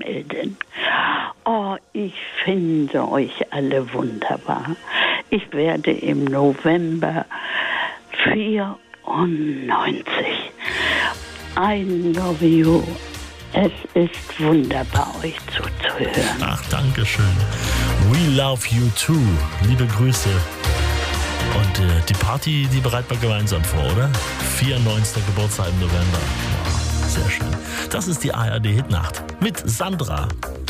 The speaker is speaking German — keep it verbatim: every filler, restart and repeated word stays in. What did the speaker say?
melden. Oh, ich finde euch alle wunderbar. Ich werde im November vierundneunzig. I love you. Es ist wunderbar, euch zuzuhören. Ach, danke schön. We love you too. Liebe Grüße. Und äh, die Party, die bereiten wir gemeinsam vor, oder? vierundneunzigster Geburtstag im November. Wow, sehr schön. Das ist die A R D Hitnacht mit Sandra.